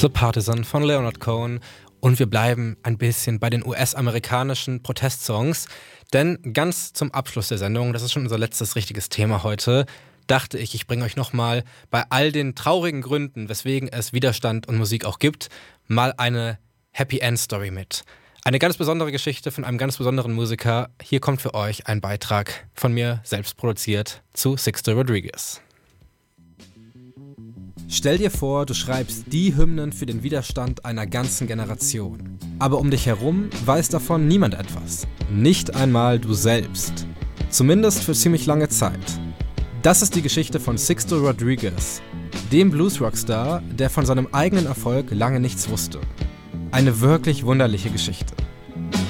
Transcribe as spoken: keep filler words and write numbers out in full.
The Partisan von Leonard Cohen. Und wir bleiben ein bisschen bei den U S-amerikanischen Protestsongs. Denn ganz zum Abschluss der Sendung, das ist schon unser letztes richtiges Thema heute, dachte ich, ich bringe euch nochmal bei all den traurigen Gründen, weswegen es Widerstand und Musik auch gibt, mal eine Happy-End-Story mit. Eine ganz besondere Geschichte von einem ganz besonderen Musiker. Hier kommt für euch ein Beitrag von mir selbst produziert zu Sixto Rodriguez. Stell dir vor, du schreibst die Hymnen für den Widerstand einer ganzen Generation. Aber um dich herum weiß davon niemand etwas. Nicht einmal du selbst. Zumindest für ziemlich lange Zeit. Das ist die Geschichte von Sixto Rodriguez, dem Blues-Rockstar, der von seinem eigenen Erfolg lange nichts wusste. Eine wirklich wunderliche Geschichte.